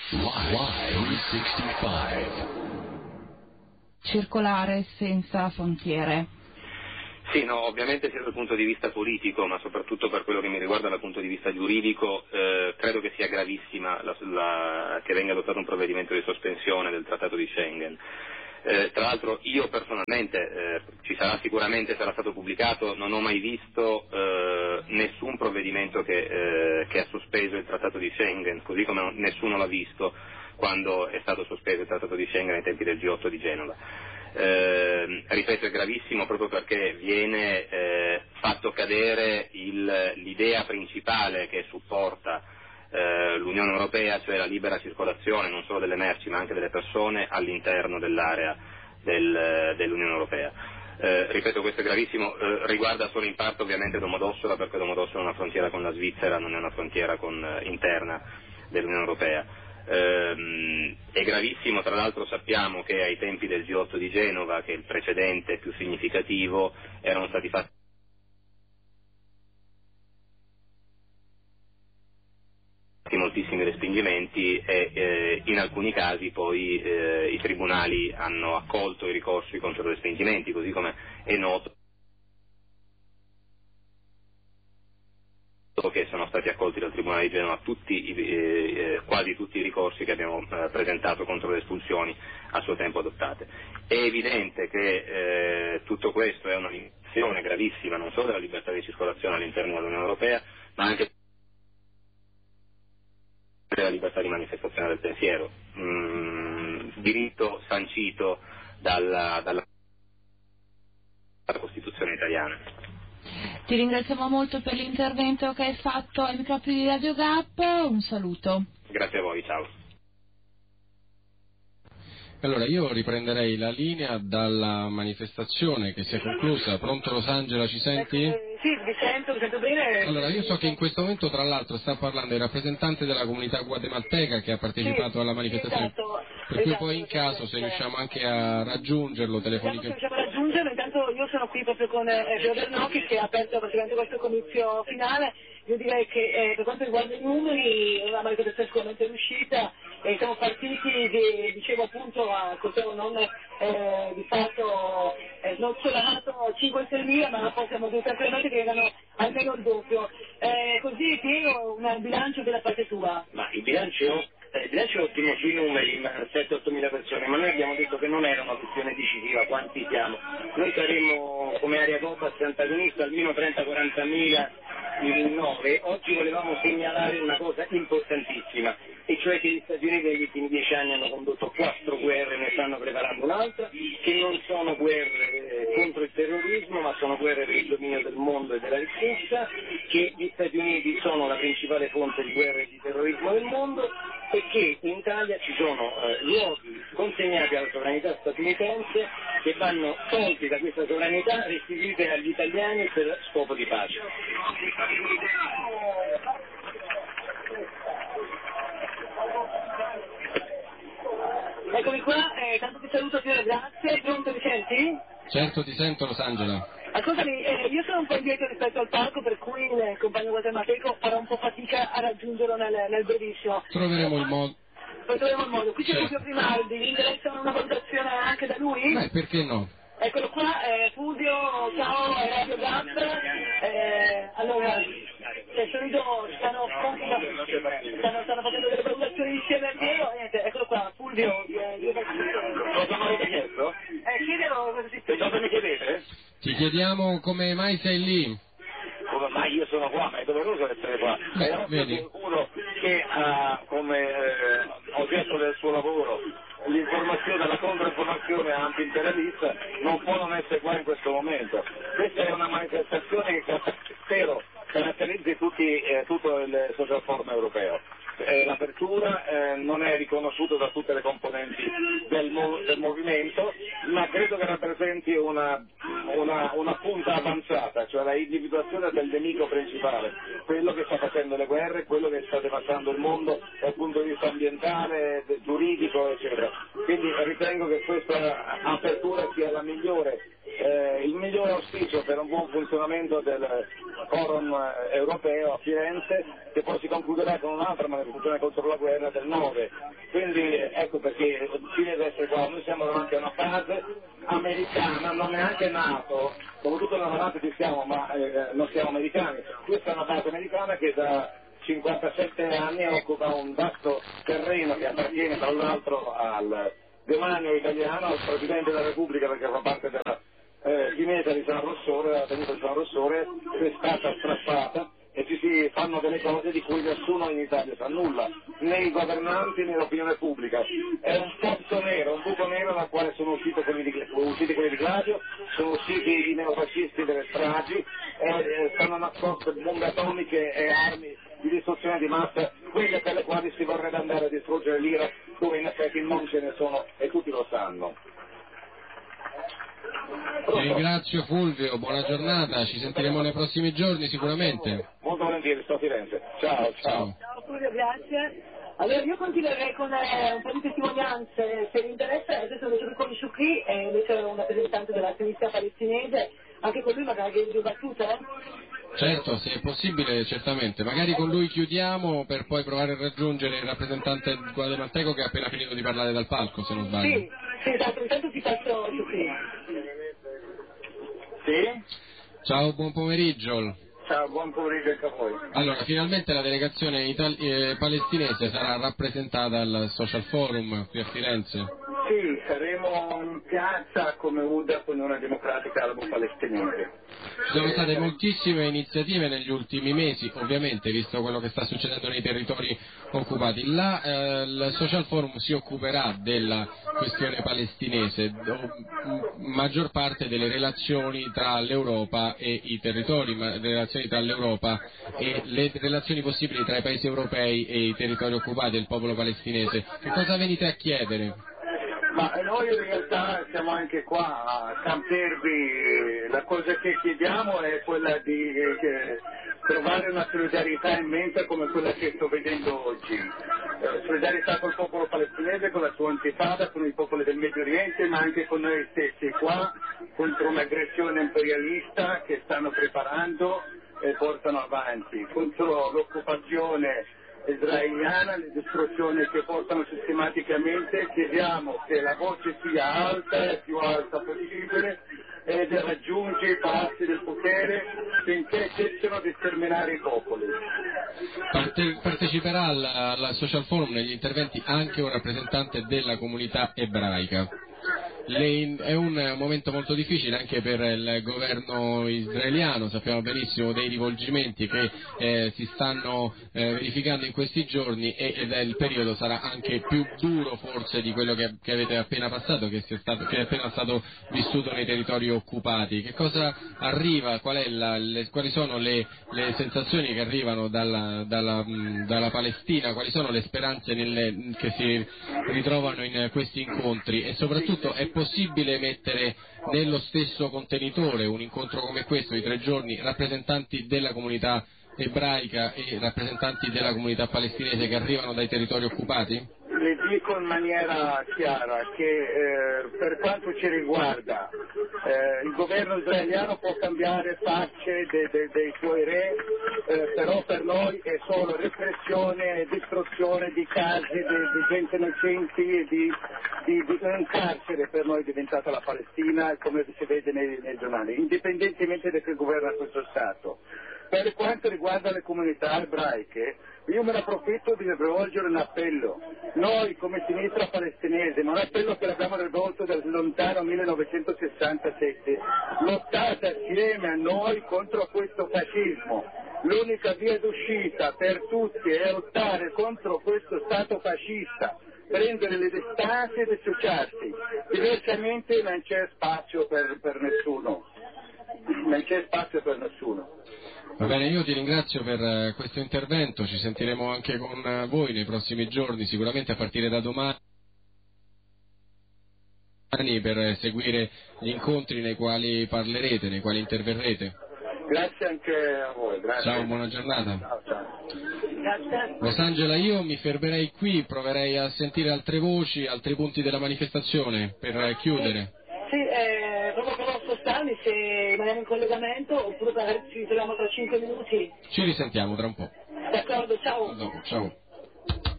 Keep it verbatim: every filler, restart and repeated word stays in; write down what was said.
Live trecentosessantacinque. Circolare senza frontiere. Sì, no, ovviamente sia dal punto di vista politico, ma soprattutto per quello che mi riguarda dal punto di vista giuridico, eh, credo che sia gravissima la, la, che venga adottato un provvedimento di sospensione del Trattato di Schengen. Eh, tra l'altro io personalmente, eh, ci sarà sicuramente, sarà stato pubblicato, non ho mai visto eh, nessun provvedimento che, eh, che ha sospeso il Trattato di Schengen, così come nessuno l'ha visto quando è stato sospeso il Trattato di Schengen ai tempi del G otto di Genova. Eh, ripeto, è gravissimo proprio perché viene eh, fatto cadere il, l'idea principale che supporta eh, l'Unione Europea, cioè la libera circolazione non solo delle merci ma anche delle persone all'interno dell'area del, dell'Unione Europea. Eh, ripeto, questo è gravissimo, eh, riguarda solo in parte ovviamente Domodossola, perché Domodossola è una frontiera con la Svizzera, non è una frontiera con, eh, interna dell'Unione Europea. Eh, è gravissimo, tra l'altro sappiamo che ai tempi del G otto di Genova, che è il precedente più significativo, erano stati fatti moltissimi respingimenti e eh, in alcuni casi poi eh, i tribunali hanno accolto i ricorsi contro i respingimenti, così come è noto che sono stati accolti dal Tribunale di Genova tutti, eh, quasi tutti i ricorsi che abbiamo eh, presentato contro le espulsioni a suo tempo adottate. È evidente che eh, tutto questo è una limitazione gravissima non solo della libertà di circolazione all'interno dell'Unione Europea, ma anche della libertà di manifestazione del pensiero, mm, diritto sancito dalla, dalla Costituzione italiana. Ti ringraziamo molto per l'intervento che hai fatto ai microfoni di Radio Gap, un saluto. Grazie a voi, ciao. Allora io riprenderei la linea dalla manifestazione che si è conclusa. Pronto Rosangela, ci senti? Eh, sì, vi sento, vi sento bene. Allora io so che in questo momento tra l'altro sta parlando il rappresentante della comunità guatemalteca che ha partecipato sì, alla manifestazione, esatto, per cui esatto, poi in caso se riusciamo anche a raggiungerlo telefonicamente. Riusciamo a raggiungerlo, intanto io sono qui proprio con eh, Giorgio Nocchi che ha aperto praticamente questo comizio finale. Io direi che eh, per quanto riguarda i numeri è una manifestazione sicuramente riuscita e siamo partiti, di, dicevo appunto, a corteo non eh, di fatto eh, non soltanto cinque sei mila, ma possiamo dire tranquillamente che erano almeno il doppio. Eh, così Piero, un bilancio della parte tua. Ma il bilancio, eh, il bilancio è ottimo sui numeri, sette otto mila persone, ma noi abbiamo detto che non era una questione decisiva quanti siamo. Noi saremo come area Copas antagonista almeno trenta quaranta mila in nove. Oggi volevamo segnalare una cosa importantissima, e cioè che gli Stati Uniti negli ultimi dieci anni hanno condotto quattro guerre, ne stanno preparando un'altra, che non sono guerre eh, contro il terrorismo, ma sono guerre per il dominio del mondo e della ricchezza, che gli Stati Uniti sono la principale fonte di guerre e di terrorismo del mondo e che in Italia ci sono eh, luoghi consegnati alla sovranità statunitense che vanno tolti da questa sovranità, restituiti agli italiani per scopo di pace. Eccomi qua, eh, tanto ti saluto Piero, grazie. Pronto, mi senti? Certo, ti sento Rosangela. Ascoltami, eh, io sono un po' indietro rispetto al palco, per cui il compagno guatemalteco farà un po' fatica a raggiungerlo nel, nel brevissimo. Troveremo il modo. Poi troveremo il modo. Qui c'è Certo. Fulvio Grimaldi, vi interessa una valutazione anche da lui? Beh, perché no? Eccolo qua, eh, Fulvio, ciao, è Radio Gap. Eh, allora, cioè, solito stanno, stanno, stanno facendo delle valutazioni insieme a Piero, niente, eccolo qua, Fulvio. Eh, io Cosa mi avete chiesto? Eh, chiedelo cosa si E cosa mi chiedete? Ti chiediamo come mai sei lì? Come mai io sono qua, ma è doveroso essere qua. Beh, È vedi. qualcuno che ha come eh, oggetto del suo lavoro l'informazione, la controinformazione anti-imperialista, non può non essere qua in questo momento. Questa è una manifestazione che spero caratterizzi tutti, eh, tutto il social forum europeo. Eh, l'apertura eh, non è riconosciuta da tutte le componenti del, mo- del movimento, ma credo che rappresenti una, una, una punta avanzata, cioè la individuazione del nemico principale, quello che sta facendo le guerre, quello che sta devastando il mondo dal punto di vista ambientale, giuridico, eccetera. Quindi ritengo che questa apertura sia la migliore eh, il migliore auspicio per un buon funzionamento del forum europeo a Firenze, che poi si concluderà con un'altra manifestazione contro la guerra del nove. Quindi ecco perché ci deve essere qua, noi siamo davanti a una fase americana, non neanche NATO, dopo tutto davanti ci siamo, ma eh, non siamo americani. Questa è una base americana che da cinquantasette anni occupa un vasto terreno che appartiene tra l'altro al demanio italiano, al Presidente della Repubblica, perché fa parte della eh, pineta di San Rossore, la tenuta di San Rossore, che è stata strappata e ci si fanno delle cose di cui nessuno in Italia sa nulla, né i governanti né l'opinione pubblica. È un pozzo nero, un buco nero dal quale sono usciti quelli di, usciti quelli di Gladio, sono usciti i neofascisti delle stragi, e, e stanno nascoste bombe atomiche e armi di distruzione di massa, quelle per le quali si vorrebbe andare a distruggere l'Iraq, dove in effetti non ce ne sono e tutti lo sanno. Ti ringrazio Fulvio, buona giornata, ci sentiremo nei prossimi giorni sicuramente. Molto volentieri, sto a Firenze. Ciao, ciao. Ciao, Ciao Fulvio, grazie. Allora io continuerei con eh, un po' di testimonianze, se vi interessa. Adesso vedo con Shukri, e invece un rappresentante della sinistra palestinese, anche con lui magari due battute. certo, se è possibile, certamente. Magari con lui chiudiamo per poi provare a raggiungere il rappresentante guatemalteco che ha appena finito di parlare dal palco, se non sbaglio. Sì, sì, esatto, intanto ti passo Shukri. Sì? Ciao, buon pomeriggio. Ciao, buon pomeriggio anche a voi. Allora, finalmente la delegazione itali- eh, palestinese sarà rappresentata al Social Forum qui a Firenze. Sì, saremo in piazza come U D A con una democratica arabo-palestinese. Ci sono state moltissime iniziative negli ultimi mesi, ovviamente, visto quello che sta succedendo nei territori occupati. La, eh, il Social Forum si occuperà della questione palestinese, do, maggior parte delle relazioni tra l'Europa e i territori, ma, relazioni tra l'Europa e le relazioni possibili tra i paesi europei e i territori occupati del popolo palestinese. Che cosa venite a chiedere? Ma noi in realtà siamo anche qua a campervi, la cosa che chiediamo è quella di eh, trovare una solidarietà immensa come quella che sto vedendo oggi, eh, solidarietà col popolo palestinese, con la sua intifada, con i popoli del Medio Oriente, ma anche con noi stessi qua, contro un'aggressione imperialista che stanno preparando e portano avanti, contro l'occupazione israeliana, le distruzioni che portano sistematicamente. Chiediamo che la voce sia alta e più alta possibile ed raggiunge i palazzi del potere finché cessino di sterminare i popoli. Parte- parteciperà alla, alla Social Forum negli interventi anche un rappresentante della comunità ebraica. Le, è un momento molto difficile anche per il governo israeliano, sappiamo benissimo dei rivolgimenti che eh, si stanno eh, verificando in questi giorni e, ed è il periodo sarà anche più duro forse di quello che, che avete appena passato, che, sia stato, che è appena stato vissuto nei territori occupati. Che cosa arriva, qual è la, le, quali sono le, le sensazioni che arrivano dalla, dalla, dalla Palestina, quali sono le speranze nelle, che si ritrovano in questi incontri e soprattutto è possibile mettere nello stesso contenitore un incontro come questo di tre giorni rappresentanti della comunità ebraica e rappresentanti della comunità palestinese che arrivano dai territori occupati? Le dico in maniera chiara che eh, per quanto ci riguarda eh, il governo israeliano può cambiare facce de, de, dei suoi re, eh, però per noi è solo repressione e distruzione di case, di, di gente innocenti e di, di, di un carcere per noi è diventata la Palestina, come si vede nei, nei giornali, indipendentemente da che governa questo Stato. Per quanto riguarda le comunità ebraiche, io me ne approfitto di rivolgere un appello. Noi come sinistra palestinese, ma un appello che l'abbiamo rivolto dal lontano millenovecentosessantasette, lottate assieme a noi contro questo fascismo. L'unica via d'uscita per tutti è lottare contro questo Stato fascista, prendere le distanze ed associarsi. Diversamente non c'è spazio per, per nessuno. Non c'è spazio per nessuno. Va bene, io ti ringrazio per uh, questo intervento, ci sentiremo anche con uh, voi nei prossimi giorni, sicuramente a partire da domani per uh, seguire gli incontri nei quali parlerete, nei quali interverrete. Grazie anche a voi, grazie. Ciao, buona giornata. Ciao, ciao. Grazie. Rosangela, io mi fermerei qui, proverei a sentire altre voci, altri punti della manifestazione per uh, chiudere. Sì, eh, proprio però contattarmi se rimaniamo in collegamento oppure magari ci ritroviamo tra cinque minuti. Ci risentiamo tra un po'. D'accordo, ciao. A dopo, ciao.